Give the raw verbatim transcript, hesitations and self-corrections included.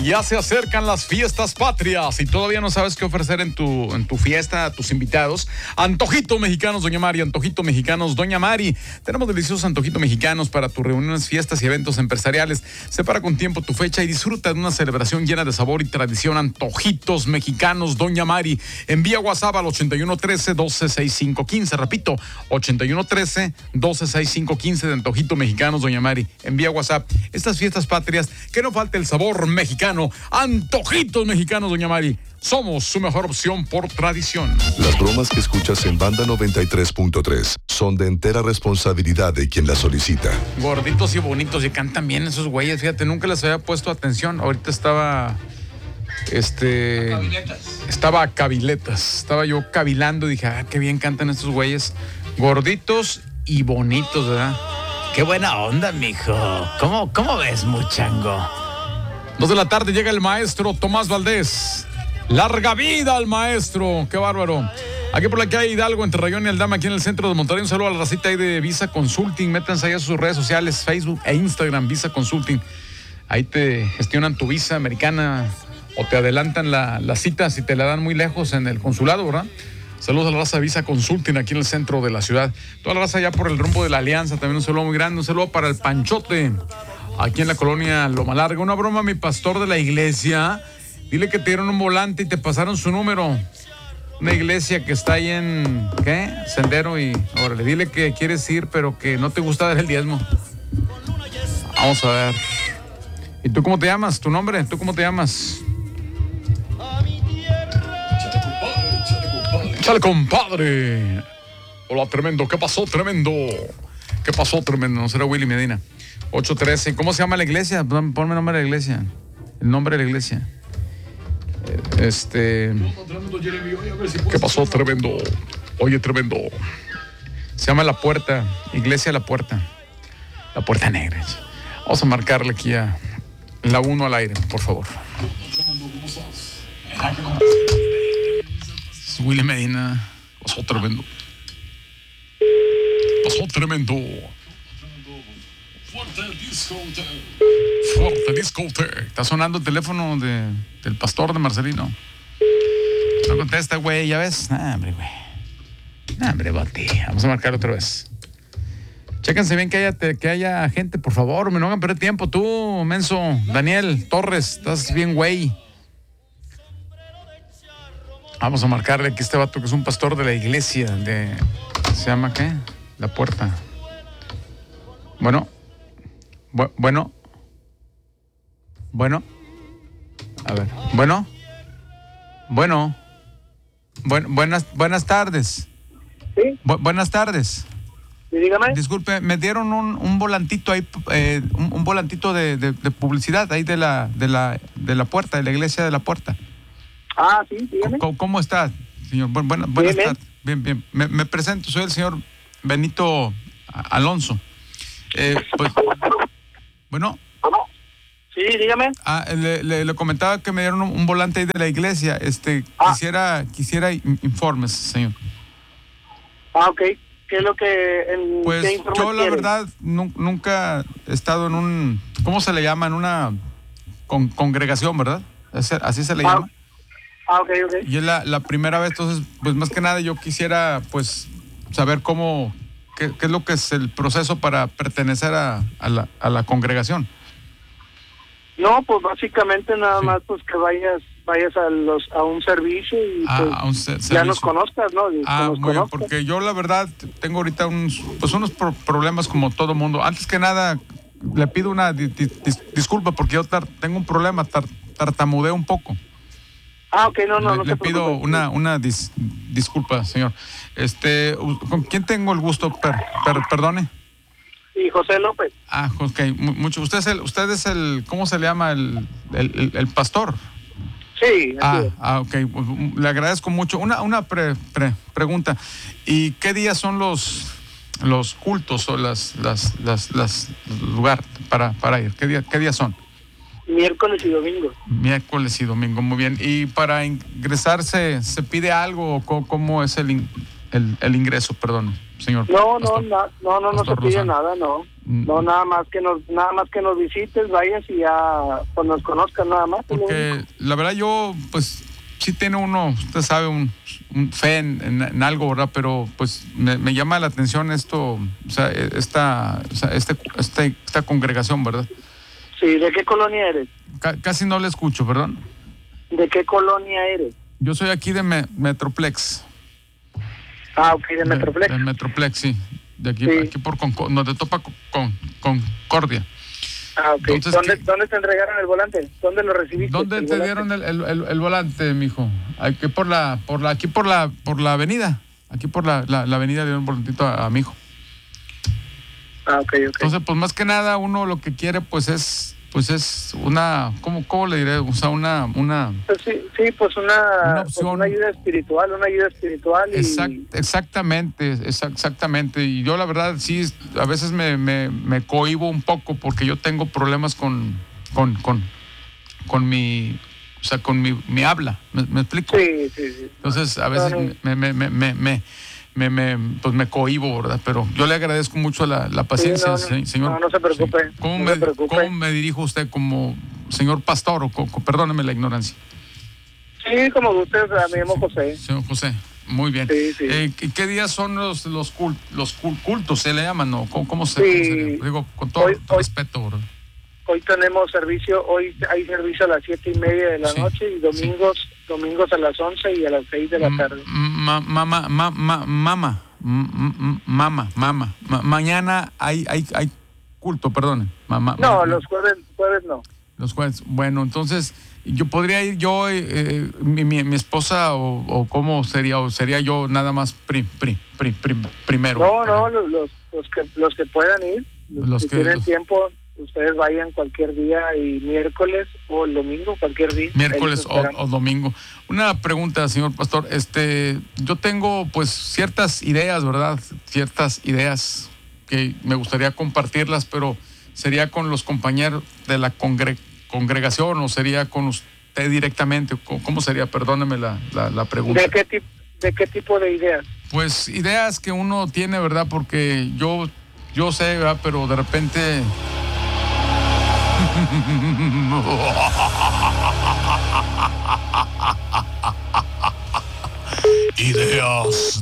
Ya se acercan las fiestas patrias y todavía no sabes qué ofrecer en tu, en tu fiesta a tus invitados. Antojitos mexicanos, Doña Mari. Antojitos mexicanos, Doña Mari. Tenemos deliciosos antojitos mexicanos para tus reuniones, fiestas y eventos empresariales. Separa con tiempo tu fecha y disfruta de una celebración llena de sabor y tradición. Antojitos mexicanos, Doña Mari. Envía WhatsApp al ochenta y uno trece, doce, sesenta y cinco quince. Repito, ochenta y uno trece, doce, sesenta y cinco quince de Antojitos mexicanos, Doña Mari. Envía WhatsApp. Estas fiestas patrias, que no falte el sabor mexicano. Antojitos mexicanos, Doña Mari. Somos su mejor opción por tradición. Las bromas que escuchas en Banda noventa y tres punto tres son de entera responsabilidad de quien las solicita. Gorditos y bonitos, y cantan bien esos güeyes. Fíjate, nunca les había puesto atención. Ahorita estaba... Este... Cabiletas. Estaba a cabiletas. Estaba yo cavilando y dije, ah, qué bien cantan estos güeyes. Gorditos y bonitos, ¿verdad? Qué buena onda, mijo. ¿Cómo, cómo ves, muchango? Dos de la tarde llega el maestro Tomás Valdés. Larga vida al maestro. Qué bárbaro. Aquí por la calle Hidalgo, entre Rayón y Aldama, aquí en el centro de Monterrey. Un saludo a la racita ahí de Visa Consulting. Métanse ahí a sus redes sociales, Facebook e Instagram, Visa Consulting. Ahí te gestionan tu visa americana o te adelantan la, la cita si te la dan muy lejos en el consulado, ¿verdad? Saludos a la raza de Visa Consulting aquí en el centro de la ciudad. Toda la raza allá por el rumbo de la Alianza. También un saludo muy grande. Un saludo para el Panchote, aquí en la colonia Loma Larga. Una broma a mi pastor de la iglesia. Dile que te dieron un volante y te pasaron su número. Una iglesia que está ahí en, ¿qué? Sendero y, órale, dile que quieres ir, pero que no te gusta dar el diezmo. Vamos a ver. ¿Y tú cómo te llamas? ¿Tu nombre? ¿Tú cómo te llamas? ¡Chale, compadre! Hola, tremendo. ¿Qué pasó, tremendo? ¿Qué pasó, tremendo? No será Willy Medina. ocho trece. ¿Cómo se llama la iglesia? Ponme el nombre de la iglesia. El nombre de la iglesia. Este... ¿Qué pasó, tremendo? Oye, tremendo. Se llama La Puerta. Iglesia La Puerta. La Puerta Negra. Vamos a marcarle aquí a la uno al aire, por favor. Willy Medina. Pasó tremendo. Pasó tremendo. Fuerte discote. Fuerte discote. Está sonando el teléfono de, del pastor de Marcelino. No contesta, güey, ¿ya ves? Nah, hombre, güey. Nah, hombre, Bati. Vamos a marcar otra vez. Chéquense bien que haya, que haya gente, por favor. Me no hagan perder tiempo. Tú, menso. Daniel Torres, estás bien, güey. Vamos a marcarle aquí a este vato que es un pastor de la iglesia de... ¿Se llama qué? La Puerta. Bueno. Bu- bueno. Bueno. A ver. Bueno. Bueno. Buen, buenas, buenas tardes. Sí. Bu- buenas tardes. Sí, dígame. Disculpe, me dieron un, un volantito ahí, eh, un, un volantito de, de, de publicidad ahí de la, de la, de la Puerta, de la iglesia de la Puerta. Ah, sí, dígame. ¿Cómo, cómo está, señor? Bu- buena- buenas Bien, tardes. Bien, bien. Me, me presento, soy el señor Benito Alonso. Eh, pues, bueno. Sí, dígame. Ah, le, le, le comentaba que me dieron un, un volante ahí de la iglesia. Este, Ah. quisiera, quisiera in- informes, señor. Ah, ok. ¿Qué es lo que... En, Pues ¿qué informe yo la quiere? verdad nu- nunca he estado en un, ¿cómo se le llama? En una con- congregación, ¿verdad? Así, así se le Ah. llama. Ah, ok, ok. Y es la, la primera vez, entonces, pues más que nada yo quisiera, pues, saber cómo, qué, qué es lo que es el proceso para pertenecer a, a, la, a la congregación. No, pues básicamente nada Sí. más pues que vayas vayas a los a un servicio y A, pues, a un se- ya servicio. nos conozcas, ¿no? Y Ah, nos muy bien, conozcas. porque yo la verdad tengo ahorita unos, pues unos pro- problemas como todo mundo. Antes que nada, le pido una di- di- dis- disculpa porque yo tar- tengo un problema, tar- tartamudeo un poco. Ah, ok, no, no, le no le se pido preocupe. una, una dis- disculpa, señor. Este, ¿con quién tengo el gusto? Per- per- perdone. Y José López. Ah, ok, mu- mucho. Usted es el, usted es el, ¿cómo se le llama? El, el, el- el pastor. Sí, así Ah, es. ah, ok. Le agradezco mucho. Una, una pre- pre- pregunta. ¿Y qué días son los, los cultos o las, las, las, las lugar para, para ir? ¿Qué día, qué días son? Miércoles y domingo. Miércoles y domingo, muy bien. ¿Y para ingresarse se pide algo o co- cómo es el, in- el, el ingreso, perdón, señor? No, no, pastor? no, no, no, no se Pastor pide Lozano. nada, no. No, nada más que nos, nada más que nos visites, vayas y ya pues, nos conozcas nada más. Porque la verdad yo, pues, sí tiene uno, usted sabe, un, un fe en, en, en algo, ¿verdad? Pero, pues, me, me llama la atención esto, o sea, esta, o sea, este, este, esta congregación, ¿verdad? Sí, ¿de qué colonia eres? C- casi no le escucho, perdón. ¿De qué colonia eres? Yo soy aquí de Me- Metroplex. Ah, ok, de Metroplex. De, de Metroplex, sí. De aquí, Sí. aquí por Conco- donde topa con, con Concordia. Ah, ok. Entonces, ¿Dónde, ¿qué? ¿Dónde te entregaron el volante? ¿Dónde lo recibiste? ¿Dónde el te volante? dieron el, el, el, el volante, mijo? Aquí por la, por la, aquí por la, por la avenida. Aquí por la, la, la avenida le dieron un volantito a, a mi hijo. Ah, ok, ok. Entonces, pues más que nada, uno lo que quiere, pues es, pues es una, ¿cómo, cómo le diré? O sea, una, una. Pues sí, sí, pues una, Una pues opción. una ayuda espiritual, una ayuda espiritual. Y... Exact, exactamente, exact- exactamente. Y yo la verdad sí, a veces me, me, me cohíbo un poco porque yo tengo problemas con, con, con, con mi, o sea, con mi, mi habla. ¿Me, me explico? Sí, sí, sí. Entonces a veces No, no. me, me, me, me, me, me, me, pues me cohíbo, ¿verdad? Pero yo le agradezco mucho la, la paciencia, no, no. se- señor. No, no se preocupe, Sí. ¿Cómo, no me, se preocupe. ¿Cómo me dirijo a usted como señor pastor? O co- co- perdóneme la ignorancia. Sí, como usted, me llamo José. Señor José, muy bien. Sí, sí. Eh, ¿qué, qué días son los los, cul- los cul- cultos, se le llaman, no? ¿Cómo, cómo se, Sí. cómo se- digo, con todo Hoy- hoy- respeto, ¿verdad? Hoy tenemos servicio, hoy hay servicio a las siete y media de la Sí, noche y domingos, domingos a las once y a las seis de la tarde. Ma- Mamá, ma- ma- mama, m- m- mama, mama. Ma- mañana hay, hay, hay culto, perdón. Mamá, No, ma- los jueves, jueves no. Los jueves. Bueno, entonces, yo podría ir yo, eh, eh, mi, mi, mi esposa, o, o cómo sería, o sería yo nada más pri, pri, pri, pri- primero. No, no, los, los, los que los que puedan ir, los, Los que, que- tienen los- tiempo, ustedes vayan cualquier día y miércoles o el domingo, cualquier día. Miércoles Ahí o, los esperamos. o domingo. Una pregunta, señor pastor. Este, yo tengo pues ciertas ideas, ¿verdad? Ciertas ideas que me gustaría compartirlas, pero sería con los compañeros de la congre- congregación o sería con usted directamente. ¿Cómo cómo sería? Perdóneme la, la, la pregunta. ¿De qué, tip, ¿De qué tipo de ideas? Pues ideas que uno tiene, ¿verdad? Porque yo, yo sé, ¿verdad? Pero de repente... Ideas